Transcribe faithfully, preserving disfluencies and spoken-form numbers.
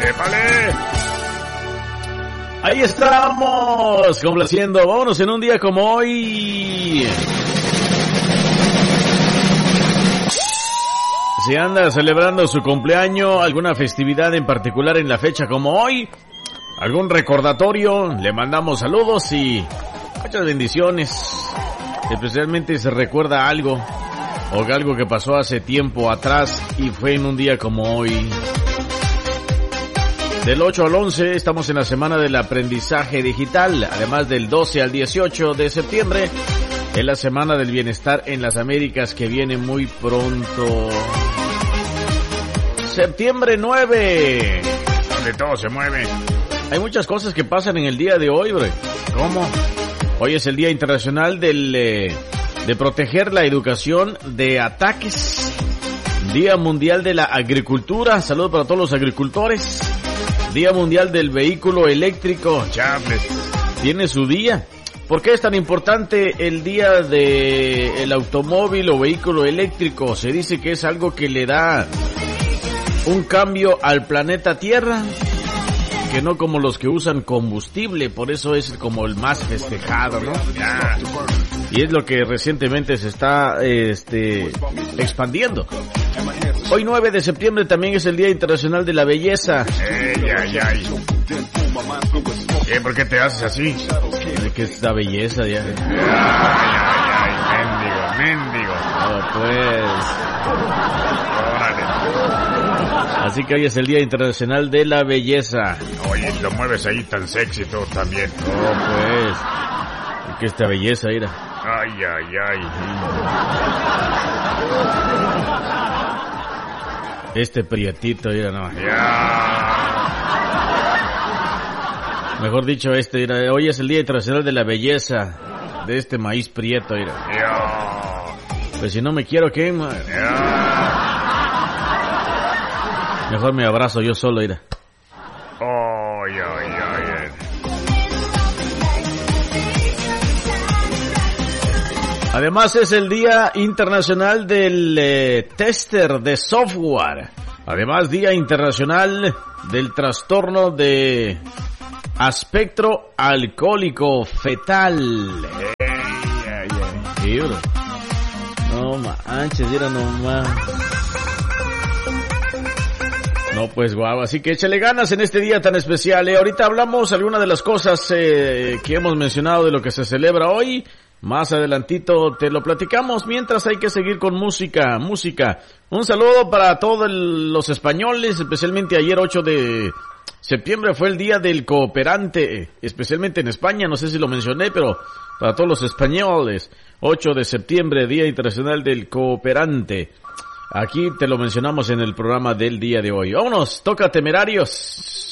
¡Épale! Ahí estamos, complaciendo. Vámonos en un día como hoy. Si anda celebrando su cumpleaños, alguna festividad en particular en la fecha como hoy, algún recordatorio, le mandamos saludos y muchas bendiciones. Especialmente se recuerda algo o algo que pasó hace tiempo atrás y fue en un día como hoy. Del ocho al once estamos en la semana del aprendizaje digital, además del doce al dieciocho de septiembre es la semana del bienestar en las Américas que viene muy pronto. Septiembre nueve, donde todo se mueve. Hay muchas cosas que pasan en el día de hoy, bro. ¿Cómo? Hoy es el Día Internacional del, eh, de proteger la educación de ataques. Día Mundial de la Agricultura. Saludos para todos los agricultores. Día Mundial del Vehículo Eléctrico. Chables. Tiene su día. ¿Por qué es tan importante el día del automóvil o vehículo eléctrico? Se dice que es algo que le da un cambio al planeta Tierra, que no como los que usan combustible, por eso es como el más festejado, ¿no? Ya. Y es lo que recientemente se está este expandiendo. Hoy nueve de septiembre también es el Día Internacional de la Belleza. Ey, ay, ay. ¿Eh, ¿Por qué te haces así? ¿De qué es la belleza ya? Ay, ay, ay, mendigo, mendigo. Oh, pues... Órale. Así que hoy es el Día Internacional de la Belleza. Oye, lo mueves ahí tan sexy tú también. Oh, pues... ¿Qué es esta belleza, mira? Ay, ay, ay. Este prietito, mira, no. Ya. Mejor dicho, este, mira, hoy es el Día Internacional de la Belleza. De este maíz prieto, mira. Ya. Pues si no me quiero, ¿qué? Ya. Mejor me abrazo yo solo, mira. Ay, ay, ay. Además es el Día Internacional del eh, Tester de Software. Además, Día Internacional del Trastorno de Espectro Alcohólico Fetal. Ey, ay, ay. No manches, mira nomás. No, pues guau, así que échale ganas en este día tan especial. Eh. Ahorita hablamos algunas de las cosas eh, que hemos mencionado de lo que se celebra hoy. Más adelantito te lo platicamos, mientras hay que seguir con música, música. Un saludo para todos los españoles, especialmente ayer ocho de septiembre fue el Día del Cooperante, especialmente en España, no sé si lo mencioné, pero para todos los españoles, ocho de septiembre, Día Internacional del Cooperante. Aquí te lo mencionamos en el programa del día de hoy. Vámonos, toca Temerarios.